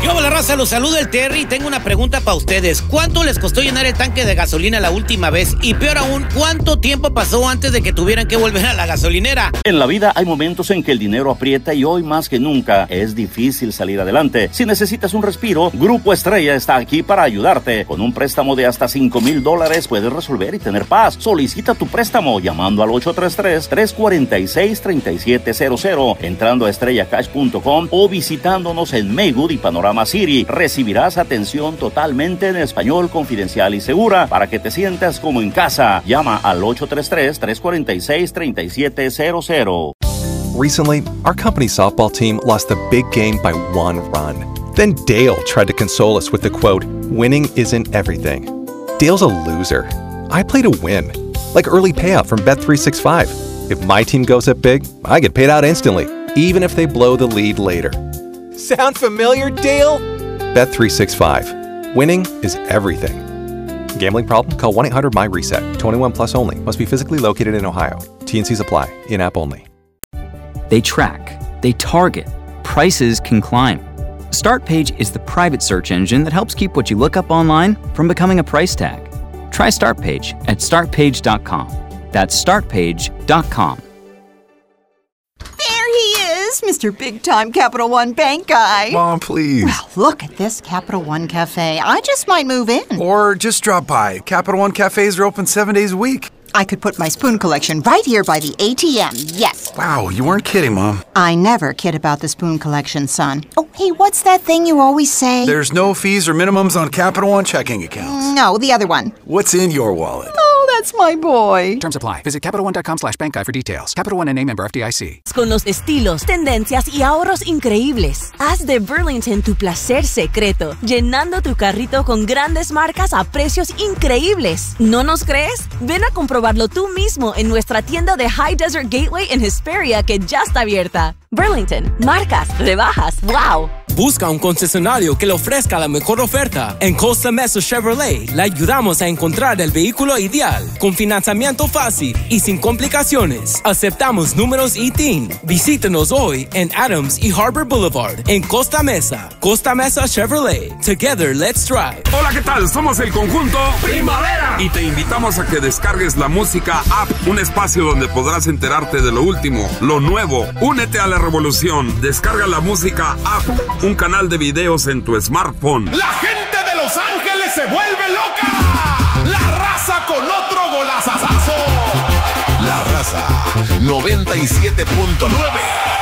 ¿Qué hola, raza? Los saluda el Terry y tengo una pregunta para ustedes. ¿Cuánto les costó llenar el tanque de gasolina la última vez? Y peor aún, ¿cuánto tiempo pasó antes de que tuvieran que volver a la gasolinera? En la vida hay momentos en que el dinero aprieta y hoy más que nunca es difícil salir adelante. Si necesitas un respiro, Grupo Estrella está aquí para ayudarte. Con un préstamo de hasta $5,000 puedes resolver y tener paz. Solicita tu préstamo llamando al 833-346-3700, entrando a estrellacash.com o visitándonos en Maywood y Panorama City. Recibirás atención totalmente en español, confidencial y segura para que te sientas como en casa. Llama al 833-346-3700. Recently, our company's softball team lost the big game by 1 run. Then Dale tried to console us with the quote, "Winning isn't everything." Dale's a loser. I play to win, like early payout from Bet365. If my team goes up big, I get paid out instantly, even if they blow the lead later. Sound familiar, Dale? Bet365. Winning is everything. Gambling problem? Call 1-800-MY-RESET. 21 plus only. Must be physically located in Ohio. T&Cs apply. In-app only. They track. They target. Prices can climb. Startpage is the private search engine that helps keep what you look up online from becoming a price tag. Try Startpage at startpage.com. That's startpage.com. Mr. Big-Time Capital One Bank guy. Mom, please. Well, look at this Capital One Cafe. I just might move in. Or just drop by. Capital One cafes are open 7 days a week. I could put my spoon collection right here by the ATM, yes. Wow, you weren't kidding, Mom. I never kid about the spoon collection, son. Oh, hey, what's that thing you always say? There's no fees or minimums on Capital One checking accounts. No, the other one. What's in your wallet? Oh, that's my boy. Terms apply. Visit CapitalOne.com/bankguide for details. Capital One N.A. member FDIC. Con los estilos, tendencias y ahorros increíbles. Haz de Burlington tu placer secreto, llenando tu carrito con grandes marcas a precios increíbles. ¿No nos crees? Ven a comprobarlo tú mismo en nuestra tienda de High Desert Gateway en Hesperia que ya está abierta. Burlington, marcas, rebajas, wow. Busca un concesionario que le ofrezca la mejor oferta. En Costa Mesa Chevrolet le ayudamos a encontrar el vehículo ideal con financiamiento fácil y sin complicaciones. Aceptamos números ITIN. Visítenos hoy en Adams y Harbor Boulevard en Costa Mesa. Costa Mesa Chevrolet. Together, let's drive. Hola, ¿qué tal? Somos el conjunto Primavera y te invitamos a que descargues la música app, un espacio donde podrás enterarte de lo último, lo nuevo. Únete a la revolución. Descarga la música app, un canal de videos en tu smartphone. La gente de Los Ángeles se vuelve loca. La Raza con otro golazazazo. La Raza 97.9.